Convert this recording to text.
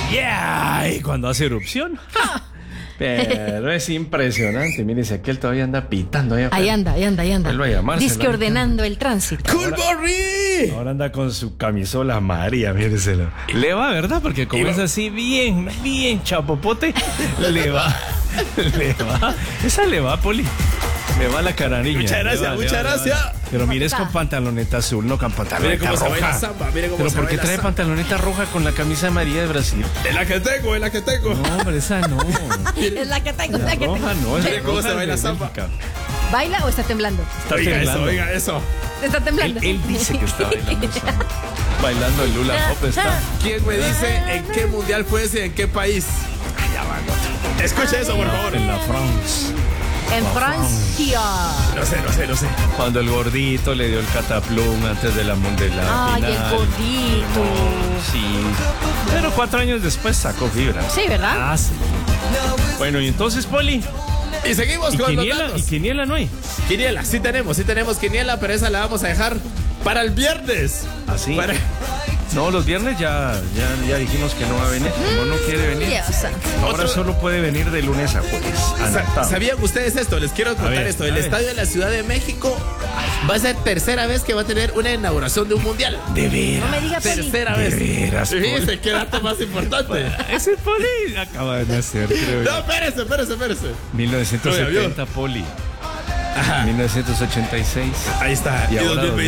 Yeah, y cuando hace erupción. Pero es impresionante. Mire, si aquel todavía anda pitando. Ahí anda. Vuelve a llamarse. Dice que ordenando el tránsito. ¡Cool Borri! Ahora anda con su camisola amarilla, míreselo. Le va, ¿verdad? Porque como es así bien chapopote, le va. Esa le va, Poli. Le va la carariña. Muchas gracias. Pero mires con pantaloneta azul, no con pantaloneta Mire cómo se roja. baila samba, mire cómo Pero se ¿por qué baila trae samba. pantaloneta roja con la camisa amarilla de Brasil? Es la que tengo. No, hombre, esa no. Es la que tengo, La roja no, es Mire la cómo roja se baila de samba. Bélgica. ¿Baila o está temblando? Está Oiga temblando. eso. Está temblando. Él dice que está bailando samba. Bailando el hula hop está. ¿Quién me dice en qué mundial fue ese y en qué país? Escuche eso, por favor. En la France. En Francia. No sé. Cuando el gordito le dio el cataplum antes de la mundial. Ay, el gordito. Sí. Pero 4 años después sacó fibra. Sí, ¿verdad? Ah, sí. Bueno, y entonces, Poli. Y seguimos ¿Y con los quiniela? datos. ¿Y quiniela no hay? Quiniela, sí tenemos quiniela, pero esa la vamos a dejar para el viernes. ¿Así? Para... No, los viernes ya dijimos que no va a venir. Como no quiere venir. Dios santo. Ahora solo puede venir de lunes a jueves. Anotado. ¿Sabían ustedes esto? Les quiero contar ver, esto. a El ver. Estadio de la Ciudad de México va a ser tercera vez que va a tener una inauguración de un mundial. De veras. No me diga Poli. Tercera De vez. veras, Poli. Fíjense qué dato más importante. Ese Poli acaba de nacer, creo No, yo. espérese. 1970, Poli. 1986. Ahí está. Y Y ahora 2022.